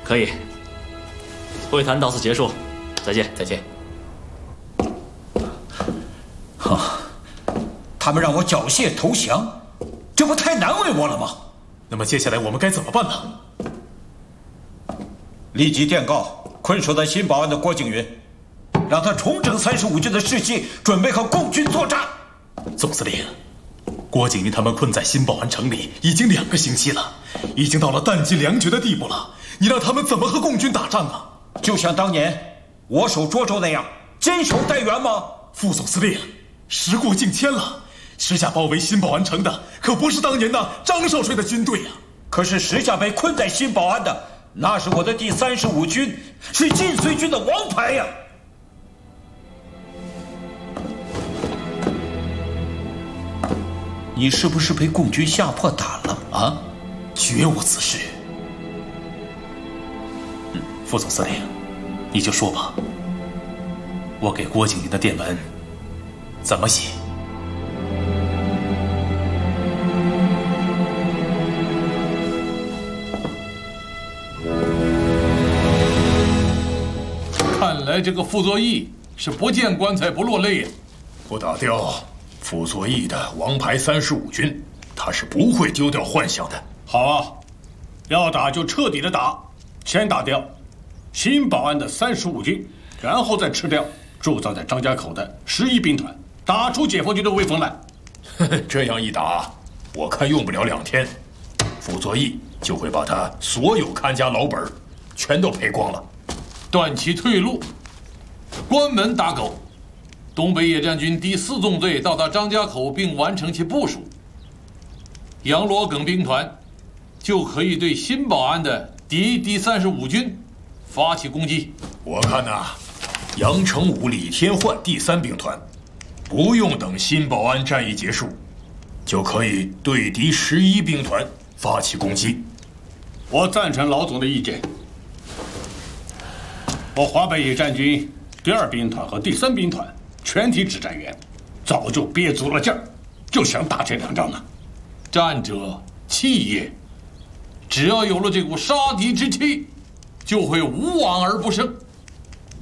可以。会谈到此结束，再见。 再见。 他们让我缴械投降，这不太难为我了吗？ 那么接下来我们该怎么办呢？ 立即电告困守在新保安的郭景云，让他重整35军的士气，准备和共军作战。 总司令，郭景云他们困在新保安城里已经2个星期了，已经到了弹尽粮绝的地步了。你让他们怎么和共军打仗啊？ 就像当年我守涿州那样，坚守待援吗？ 副总司令，时过境迁了，时下包围新保安城的可不是当年那张少帅的军队呀。 可是时下被困在新保安的，那是我的第35军，是晋绥军的王牌呀！你是不是被共军吓破胆了啊？ 绝无此事。副总司令，你就说吧，我给郭景云的电文怎么写？ 看来这个傅作义是不见棺材不落泪呀。 不打掉傅作义的王牌35军，他是不会丢掉幻想的。 好啊，要打就彻底的打，先打掉新保安的35军，然后再吃掉驻扎在张家口的11兵团，打出解放军的威风来。 这样一打，我看用不了2天，傅作义就会把他所有看家老本全都赔光了。 断其退路，关门打狗。东北野战军第4纵队到达张家口并完成其部署，杨罗耿兵团就可以对新保安的第35军发起攻击。 我看呐，杨成武、李天焕第3兵团不用等新保安战役结束，就可以对敌11兵团发起攻击。 我赞成老总的意见。我华北野战军第2兵团和第3兵团全体指战员早就憋足了劲儿，就想打这2仗呢。战者气也，只要有了这股杀敌之气，就会无往而不胜。